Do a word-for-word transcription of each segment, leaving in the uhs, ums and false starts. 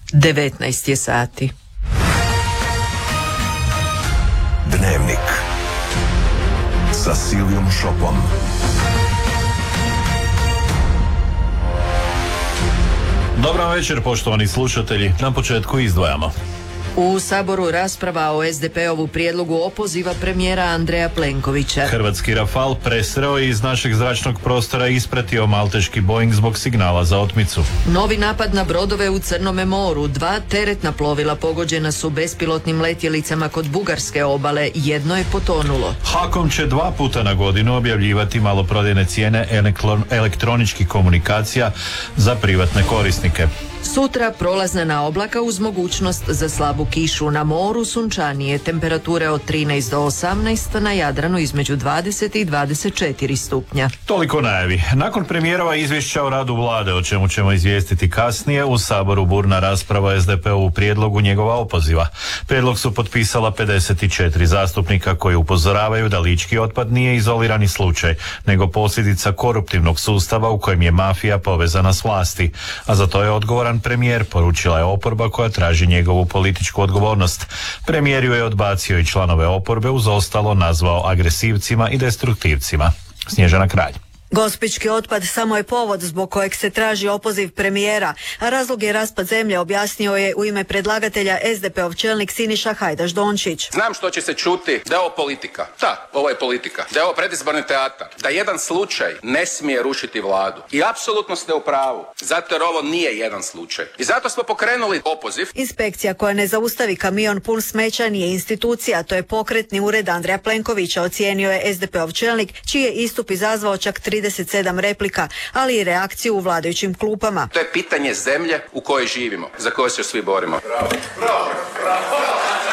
devetnaest je sati. Dnevnik sa Silvijom Šopom. Dobar večer, poštovani slušatelji. Na početku izdvajamo. U Saboru rasprava o es de pe-ovu prijedlogu opoziva premijera Andreja Plenkovića. Hrvatski Rafal presreo i iz našeg zračnog prostora ispratio malteški Boeing zbog signala za otmicu. Novi napad na brodove u Crnome moru. Dva teretna plovila pogođena su bespilotnim letjelicama kod bugarske obale. Jedno je potonulo. HAKOM će dva puta na godinu objavljivati maloprodajne cijene elektron- elektroničkih komunikacija za privatne korisnike. Sutra prolazna na oblaka uz mogućnost za slabu kišu, na moru sunčanije, temperature od trinaest do osamnaest, na Jadranu između dvadeset i dvadeset četiri stupnja. Toliko najavi. Nakon premijerova izvješća o radu vlade, o čemu ćemo izvijestiti kasnije, u Saboru burna rasprava es de pe-ovu prijedlogu njegova opoziva. Prijedlog su potpisala pedeset četiri zastupnika koji upozoravaju da lički otpad nije izolirani slučaj, nego posljedica koruptivnog sustava u kojem je mafija povezana s vlasti, a za to je odgovoran premijer, poručila je oporba koja traži njegovu političku odgovornost. Premijer ju je odbacio i članove oporbe uz ostalo nazvao agresivcima i destruktivcima. Snježana Kralj. Gospićki otpad samo je povod zbog kojeg se traži opoziv premijera, a razlog je raspad zemlje, objasnio je u ime predlagatelja es de pe-ov čelnik Siniša Hajdaš Dončić. Znam što će se čuti, da je ovo politika. Da, ovo je politika. Da je ovo predizborni teatar. Da jedan slučaj ne smije rušiti vladu. I apsolutno ste u pravu. Zato jer ovo nije jedan slučaj. I zato smo pokrenuli opoziv. Inspekcija koja ne zaustavi kamion pun smeća nije institucija, to je pokretni ured Andreja Plenkovića, ocijenio je es de pe-ov čelnik, čiji je istup izazvao čak trideset sedam replika, ali i reakciju u vladajućim klupama. To je pitanje zemlje u kojoj živimo, za koju se svi borimo. Bravo, bravo, bravo.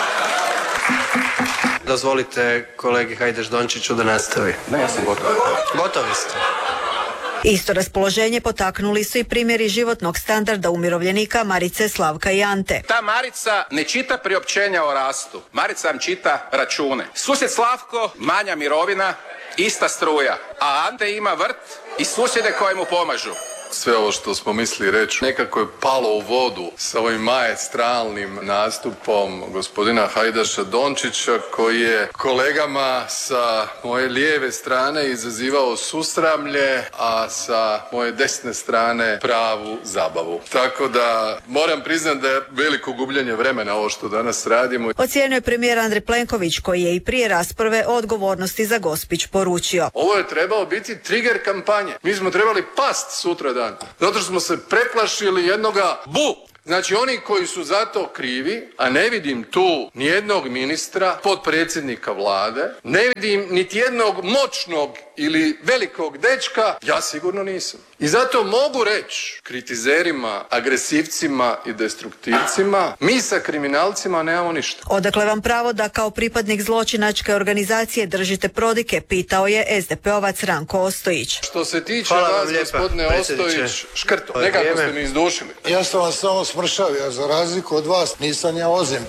Dozvolite kolegi Hajdaš Dončiću da nastavi. Ne, ja sam gotov. Gotovi ste. Isto raspoloženje potaknuli su i primjeri životnog standarda umirovljenika Marice, Slavka i Ante. Ta Marica ne čita priopćenja o rastu. Marica vam čita račune. Susjed Slavko, manja mirovina, ista struja. A Ante ima vrt i susjede koji mu pomažu. Sve ovo što smo mislili reći nekako je palo u vodu sa ovim maestralnim nastupom gospodina Hajdaša Dončića, koji je kolegama sa moje lijeve strane izazivao susramlje, a sa moje desne strane pravu zabavu. Tako da moram priznati da je veliko gubljenje vremena ovo što danas radimo. Ocijenio je premijer Andrej Plenković, koji je i prije rasprave o odgovornosti za Gospić poručio. Ovo je trebao biti trigger kampanje. Mi smo trebali past sutra dan. Zato što smo se preplašili jednoga bu. Znači oni koji su za to krivi, a ne vidim tu nijednog ministra, potpredsjednika vlade, ne vidim niti jednog moćnog ili velikog dečka, ja sigurno nisam. I zato mogu reći kritizerima, agresivcima i destruktivcima, mi sa kriminalcima nemamo ništa. Odakle vam pravo da kao pripadnik zločinačke organizacije držite prodike, pitao je es de pe-ovac Ranko Ostojić. Što se tiče Hvala vas, lijepa, gospodine Ostojić, škrto, nekako ste mi izdušili. Ja sam vas samo smršavio, za razliku od vas nisam ja ozim.